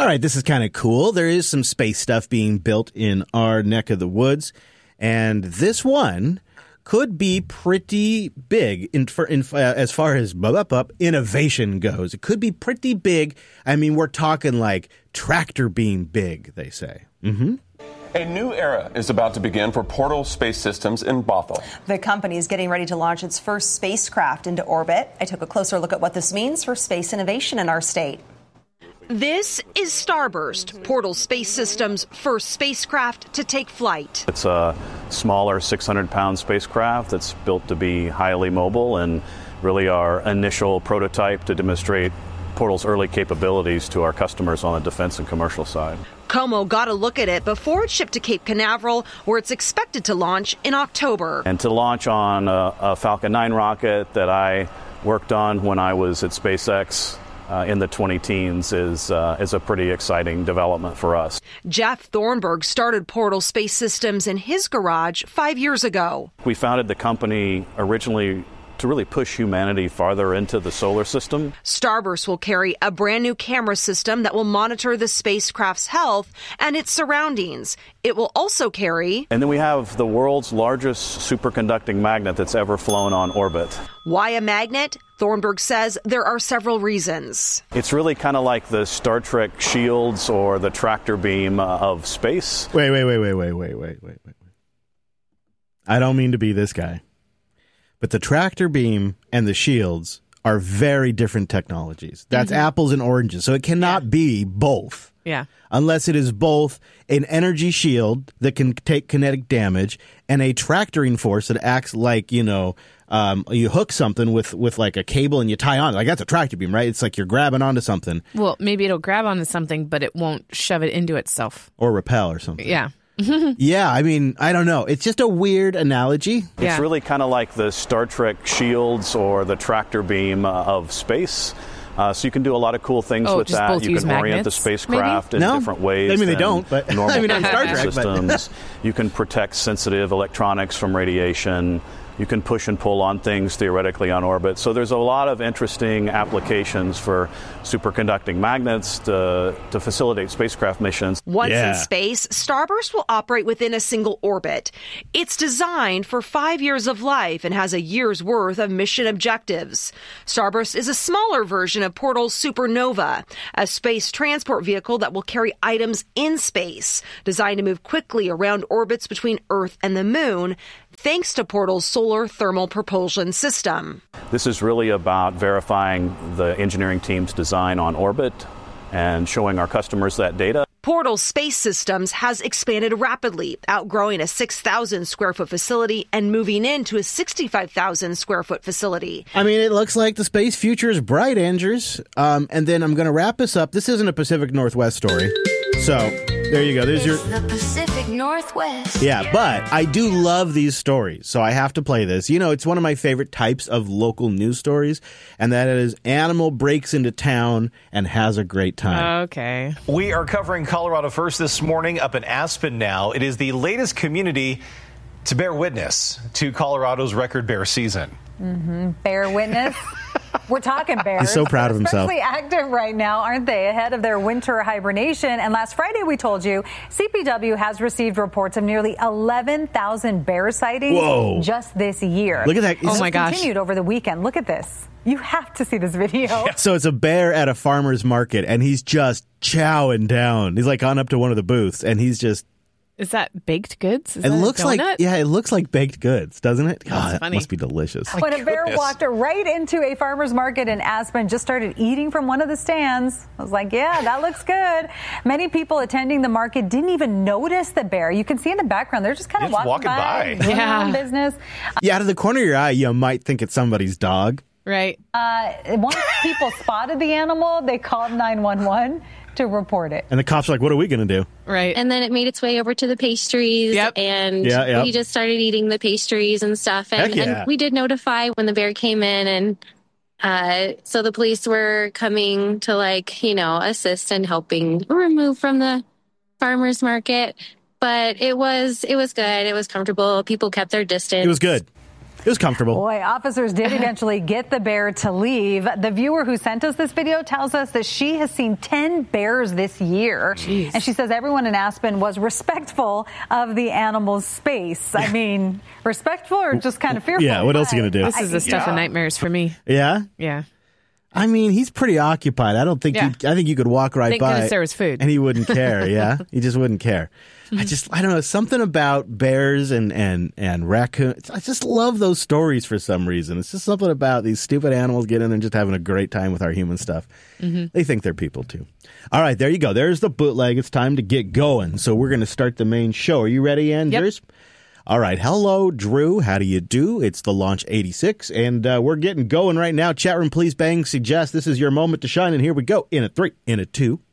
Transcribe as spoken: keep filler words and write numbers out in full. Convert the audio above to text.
right, this is kind of cool. There is some space stuff being built in our neck of the woods, and this one could be pretty big in, for, in, uh, as far as blah, blah, blah, innovation goes. It could be pretty big. I mean, we're talking like tractor beam big, they say. Mm-hmm. A new era is about to begin for Portal Space Systems in Bothell. The company is getting ready to launch its first spacecraft into orbit. I took a closer look at what this means for space innovation in our state. This is Starburst, Portal Space Systems' first spacecraft to take flight. It's a smaller six hundred pound spacecraft that's built to be highly mobile and really our initial prototype to demonstrate Portal's early capabilities to our customers on the defense and commercial side. Como got a look at it before it shipped to Cape Canaveral, where it's expected to launch in October. And to launch on a, a Falcon nine rocket that I worked on when I was at SpaceX Uh, in the twenty teens is uh, is a pretty exciting development for us. Jeff Thornburg started Portal Space Systems in his garage five years ago. We founded the company originally to really push humanity farther into the solar system. Starburst will carry a brand new camera system that will monitor the spacecraft's health and its surroundings. It will also carry... And then we have the world's largest superconducting magnet that's ever flown on orbit. Why a magnet? Thornburg says there are several reasons. It's really kind of like the Star Trek shields or the tractor beam uh, of space. Wait, wait, wait, wait, wait, wait, wait, wait, wait. I don't mean to be this guy, but the tractor beam and the shields are very different technologies. That's mm-hmm. apples and oranges, so it cannot yeah. be both. Yeah. Unless it is both an energy shield that can take kinetic damage and a tractoring force that acts like, you know, um, you hook something with, with like a cable and you tie on. Like, that's a tractor beam, right? It's like you're grabbing onto something. Well, maybe it'll grab onto something, but it won't shove it into itself. Or repel or something. Yeah. Yeah, I mean, I don't know. It's just a weird analogy. It's yeah. really kind of like the Star Trek shields or the tractor beam uh, of space. Uh, so you can do a lot of cool things oh, with that. You can magnets, orient the spacecraft maybe? in no. different ways. I mean, they don't, but normal I mean, on Star Trek systems. You can protect sensitive electronics from radiation. You can push and pull on things theoretically on orbit. So there's a lot of interesting applications for superconducting magnets to, to facilitate spacecraft missions. Once yeah. in space, Starburst will operate within a single orbit. It's designed for five years of life and has a year's worth of mission objectives. Starburst is a smaller version of Portal's Supernova, a space transport vehicle that will carry items in space, designed to move quickly around orbits between Earth and the Moon, thanks to Portal's solar thermal propulsion system. This is really about verifying the engineering team's design on orbit and showing our customers that data. Portal Space Systems has expanded rapidly, outgrowing a six thousand square foot facility and moving into a sixty-five thousand square foot facility. I mean, it looks like the space future is bright, Andrews. Um, and then I'm going to wrap this up. This isn't a Pacific Northwest story. So there you go. There's your the Pacific Northwest. Yeah, but I do love these stories, so I have to play this. You know, it's one of my favorite types of local news stories, and that is animal breaks into town and has a great time. Okay. We are covering Colorado First this morning up in Aspen now. It is the latest community to bear witness to Colorado's record bear season. Mm-hmm. Bear witness. We're talking bears. He's so proud of himself. Especially active right now, aren't they? Ahead of their winter hibernation. And last Friday, we told you C P W has received reports of nearly eleven thousand bear sightings Whoa. just this year. Look at that. Oh, my gosh. Continued over the weekend. Look at this. You have to see this video. Yeah. So it's a bear at a farmer's market, and he's just chowing down. He's like gone up to one of the booths, and he's just... Is that baked goods? Is it that looks a like donut? yeah, it looks like baked goods, doesn't it? God, that funny. must be delicious. When a bear walked right into a farmer's market in Aspen, just started eating from one of the stands. I was like, yeah, that looks good. Many people attending the market didn't even notice the bear. You can see in the background, they're just kind of Just walking, walking by, by. doing their Yeah. own business. Yeah, out of the corner of your eye, you might think it's somebody's dog. Right. Uh, once people spotted the animal, they called nine one one to report it. And the cops are like, what are we going to do? Right. And then it made its way over to the pastries, Yep. and Yeah, yep. we just started eating the pastries and stuff. And, Heck yeah. and we did notify when the bear came in, and uh, so the police were coming to, like, you know, assist and helping remove from the farmer's market. But it was it was good. It was comfortable. People kept their distance. It was good. It was comfortable. Boy, officers did eventually get the bear to leave. The viewer who sent us this video tells us that she has seen ten bears this year. Jeez. And she says everyone in Aspen was respectful of the animal's space. I mean, respectful or just kind of fearful? Yeah, what else are you going to do? This is the stuff yeah. of nightmares for me. Yeah? Yeah. I mean, he's pretty occupied. I don't think Yeah. you I think you could walk right Thank by goodness there was food. and he wouldn't care, yeah? He just wouldn't care. I just I don't know, something about bears and and and raccoons. I just love those stories for some reason. It's just something about these stupid animals getting in and just having a great time with our human stuff. Mm-hmm. They think they're people too. All right, there you go. There's the bootleg. It's time to get going. So we're going to start the main show. Are you ready, Andrews? Yep. All right. Hello, Drew. How do you do? It's the Launch eighty-six, and uh, we're getting going right now. Chat room, please bang, suggest. This is your moment to shine, and here we go. In a three, in a two,